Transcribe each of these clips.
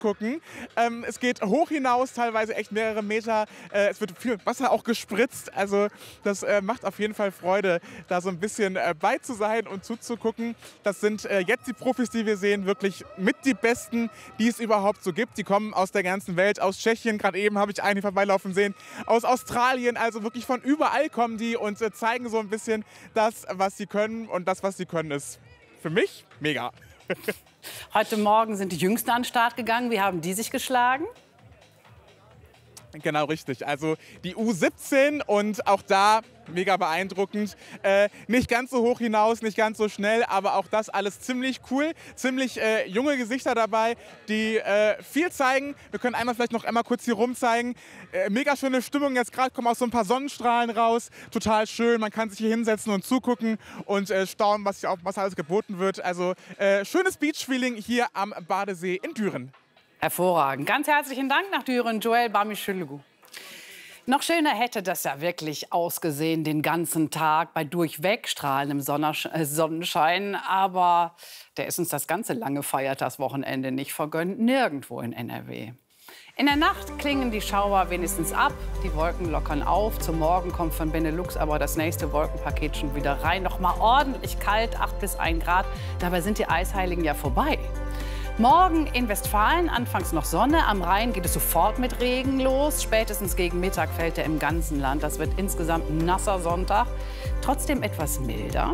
gucken. Es geht hoch hinaus, teilweise echt mehrere Meter. Es wird viel Wasser auch gespritzt. Also das macht auf jeden Fall Freude, da so ein bisschen bei zu sein und zuzugucken. Das sind jetzt die Profis, die wir sehen, wirklich mit die Besten, die es überhaupt so gibt. Die kommen aus der ganzen Welt, aus Tschechien, gerade eben habe ich einen vorbeilaufen sehen, aus Australien, also wirklich von überall kommen die und zeigen so ein bisschen das, was sie können. Und das, was sie können, ist für mich mega. Heute Morgen sind die Jüngsten an den Start gegangen. Wie haben die sich geschlagen? Genau, richtig. Also die U17 und auch da mega beeindruckend. Nicht ganz so hoch hinaus, nicht ganz so schnell, aber auch das alles ziemlich cool. Ziemlich junge Gesichter dabei, die viel zeigen. Wir können vielleicht noch einmal kurz hier rum zeigen. Mega schöne Stimmung. Jetzt gerade kommen auch so ein paar Sonnenstrahlen raus. Total schön. Man kann sich hier hinsetzen und zugucken und staunen, was alles geboten wird. Also schönes Beach-Feeling hier am Badesee in Düren. Hervorragend. Ganz herzlichen Dank nach Düren, Joel Bamischülügu. Noch schöner hätte das ja wirklich ausgesehen den ganzen Tag bei durchweg strahlendem Sonnenschein. Aber der ist uns das ganze lange Feiertagswochenende nicht vergönnt, nirgendwo in NRW. In der Nacht klingen die Schauer wenigstens ab, die Wolken lockern auf. Zum Morgen kommt von Benelux aber das nächste Wolkenpaket schon wieder rein. Noch mal ordentlich kalt, 8 bis 1 Grad. Dabei sind die Eisheiligen ja vorbei. Morgen in Westfalen anfangs noch Sonne. Am Rhein geht es sofort mit Regen los. Spätestens gegen Mittag fällt er im ganzen Land. Das wird insgesamt ein nasser Sonntag. Trotzdem etwas milder.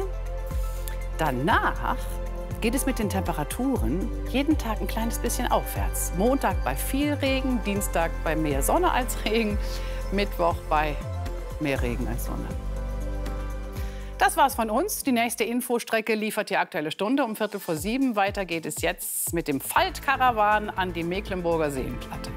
Danach geht es mit den Temperaturen jeden Tag ein kleines bisschen aufwärts. Montag bei viel Regen, Dienstag bei mehr Sonne als Regen, Mittwoch bei mehr Regen als Sonne. Das war's von uns. Die nächste Infostrecke liefert die Aktuelle Stunde um 6:15. Weiter geht es jetzt mit dem Faltkarawan an die Mecklenburger Seenplatte.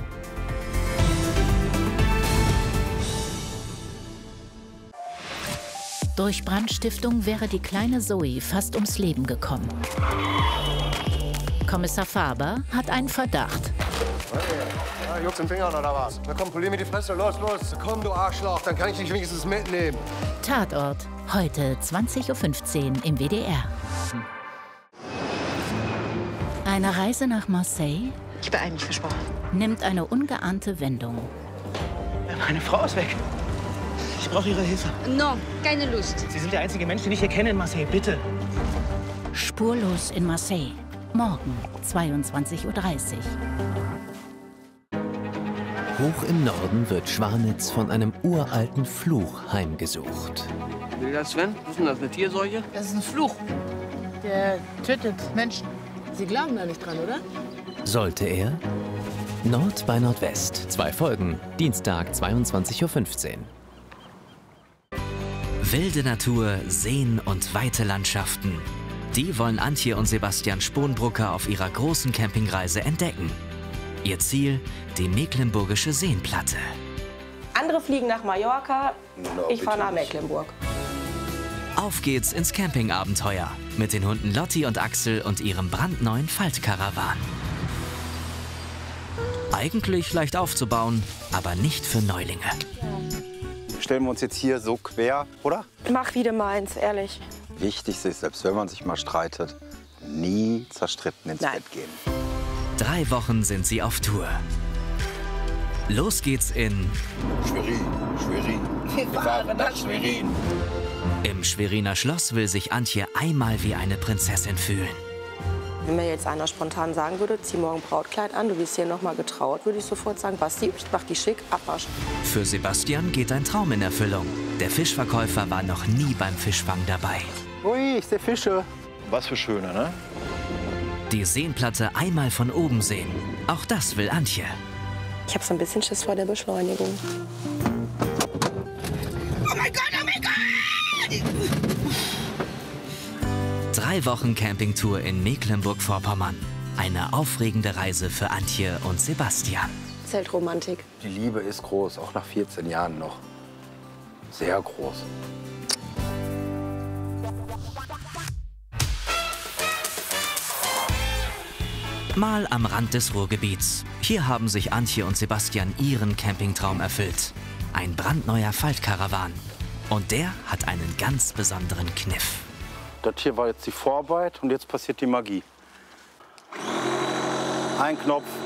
Durch Brandstiftung wäre die kleine Zoe fast ums Leben gekommen. Kommissar Faber hat einen Verdacht. Ja, Juckt im Finger oder was? Na komm, polier mir die Fresse. Los, los. Komm, du Arschloch. Dann kann ich dich wenigstens mitnehmen. Tatort. Heute 20:15 Uhr im WDR. Eine Reise nach Marseille Ich beeile mich, versprochen. nimmt eine ungeahnte Wendung. Meine Frau ist weg. Ich brauche Ihre Hilfe. No, keine Lust. Sie sind der einzige Mensch, den ich hier kenne in Marseille. Bitte. Spurlos in Marseille. Morgen 22:30 Uhr. Hoch im Norden wird Schwanitz von einem uralten Fluch heimgesucht. Will das, Sven? Was ist denn das, eine Tierseuche? Das ist ein Fluch. Der tötet Menschen. Sie glauben da nicht dran, oder? Sollte er? Nord bei Nordwest. 2 Folgen. Dienstag, 22:15 Uhr. Wilde Natur, Seen und weite Landschaften. Die wollen Antje und Sebastian Sponbrucker auf ihrer großen Campingreise entdecken. Ihr Ziel, die Mecklenburgische Seenplatte. Andere fliegen nach Mallorca, ich fahre nach Mecklenburg. Auf geht's ins Campingabenteuer mit den Hunden Lotti und Axel und ihrem brandneuen Faltkarawan. Eigentlich leicht aufzubauen, aber nicht für Neulinge. Stellen wir uns jetzt hier so quer, oder? Mach wie du meinst, ehrlich. Wichtig ist, selbst wenn man sich mal streitet, nie zerstritten ins Bett gehen. 3 Wochen sind sie auf Tour. Los geht's in Schwerin, Schwerin. Wir fahren nach Schwerin. Im Schweriner Schloss will sich Antje einmal wie eine Prinzessin fühlen. Wenn mir jetzt einer spontan sagen würde, zieh morgen Brautkleid an, du bist hier noch mal getraut, würde ich sofort sagen, Basti, mach die schick, Abwasch. Für Sebastian geht ein Traum in Erfüllung. Der Fischverkäufer war noch nie beim Fischfang dabei. Ui, ich sehe Fische. Was für schöne, ne? Die Seenplatte einmal von oben sehen. Auch das will Antje. Ich habe so ein bisschen Schiss vor der Beschleunigung. Oh mein Gott, oh mein Gott! 3 Wochen Campingtour in Mecklenburg-Vorpommern. Eine aufregende Reise für Antje und Sebastian. Zeltromantik. Die Liebe ist groß, auch nach 14 Jahren noch. Sehr groß. Mal am Rand des Ruhrgebiets. Hier haben sich Antje und Sebastian ihren Campingtraum erfüllt. Ein brandneuer Faltkarawan. Und der hat einen ganz besonderen Kniff. Das hier war jetzt die Vorarbeit und jetzt passiert die Magie. Ein Knopf